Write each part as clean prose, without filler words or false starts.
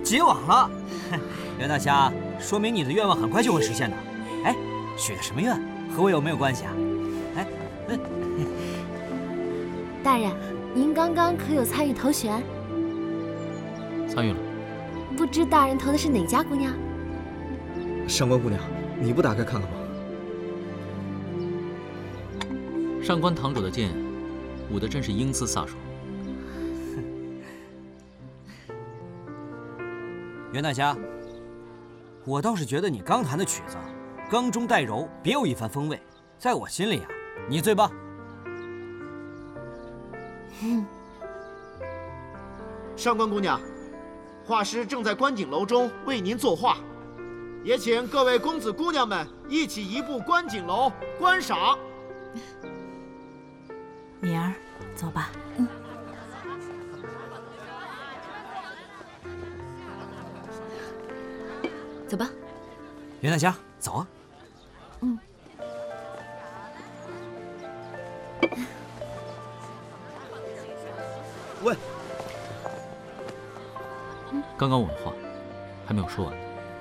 结网了。袁大侠，说明你的愿望很快就会实现的。哎，许的什么愿？和我有没有关系啊？哎， 大人，您刚刚可有参与投选？ 参与了。 不知大人投的是哪家姑娘？ 上官姑娘，你不打开看看吗？ 上官堂主的剑，舞的真是英姿飒爽。 袁大侠，我倒是觉得你刚弹的曲子，刚中带柔，别有一番风味。在我心里啊，你最棒。 上官姑娘，画师正在观景楼中为您作画，也请各位公子姑娘们一起移步观景楼观赏。 敏儿，走吧。 走吧。 袁大侠，走啊。 喂， 刚刚我的话还没有说完。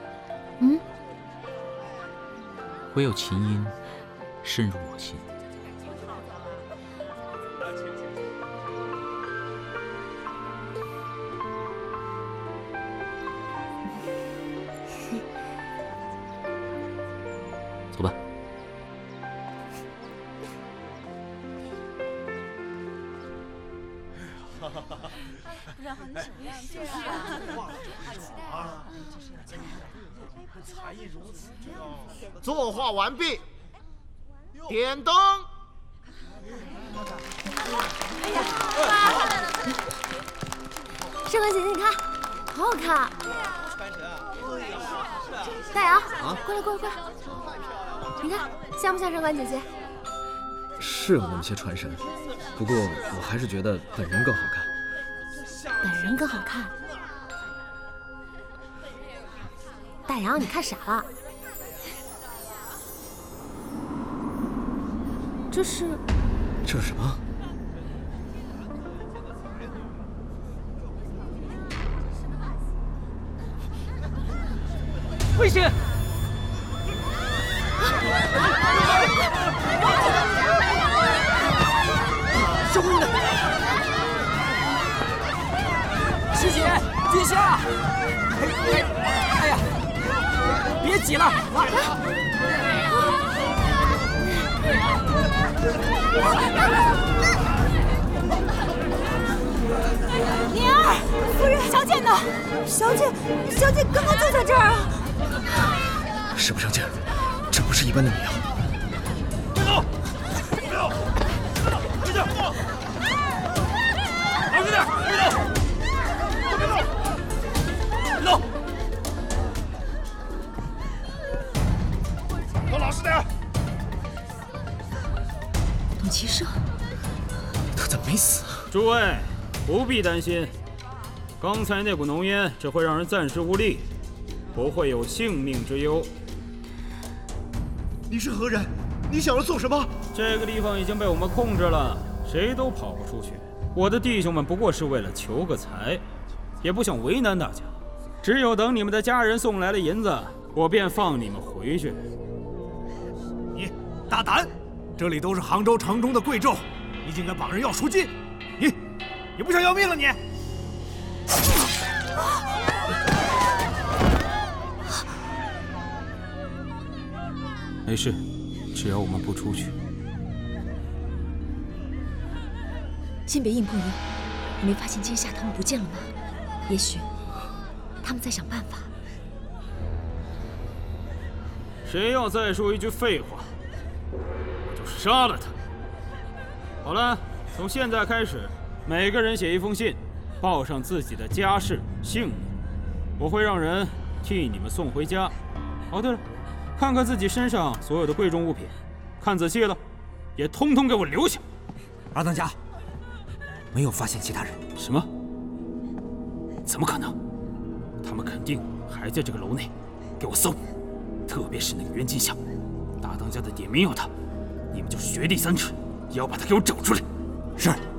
唯有琴音深入我心。走吧。 不知道你什么样子啊？ 才艺如此，作画完毕，点灯。 上官姐姐，你看，好好看啊！大姚，过来，你看像不像上官姐姐？ 是有那么些传神，不过我还是觉得本人更好看。 本人更好看。大姚，你看傻了？这是什么？ 危险！小姑娘，师姐，殿下！哎呀，别挤了！ 敏儿，夫人，小姐呢？小姐刚刚就在这儿啊！ 使不上劲儿，这不是一般的迷药。 别动！别动！别动！老实点！别动！别动！别动！都老实点！ 董骑射， 他怎么没死啊？ 诸位不必担心，刚才那股浓烟只会让人暂时无力，不会有性命之忧。 你是何人？你想要做什么？ 这个地方已经被我们控制了，谁都跑不出去。我的弟兄们不过是为了求个财，也不想为难大家。只有等你们的家人送来了银子，我便放你们回去。 你大胆！这里都是杭州城中的贵胄，你竟敢绑人要赎金！你不想要命了你？ 没事，只要我们不出去。 先别硬碰硬，你没发现阶下他们不见了吗？也许他们在想办法。 谁要再说一句废话，我就杀了他。好了，从现在开始，每个人写一封信，报上自己的家世、姓名，我会让人替你们送回家。哦，对了，看看自己身上所有的贵重物品，看仔细了，也通通给我留下。 二当家，没有发现其他人。 什么？怎么可能？他们肯定还在这个楼内，给我搜！特别是那个袁金香，大当家的点名要他，你们就是掘地三尺，也要把他给我找出来。 是。